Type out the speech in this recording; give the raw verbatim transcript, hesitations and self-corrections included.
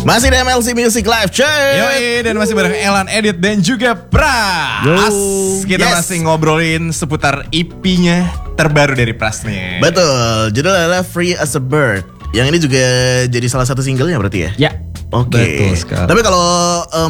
Masih di M L C Music Live, cuy. Yoi, dan masih bareng Elan, Edit, dan juga Pras. Yo. Kita Yes. masih ngobrolin seputar E P-nya terbaru dari Pras nih. Betul, judulnya adalah Free as a Bird. Yang ini juga jadi salah satu singlenya berarti ya? Ya. Oke. Betul sekali. Tapi kalau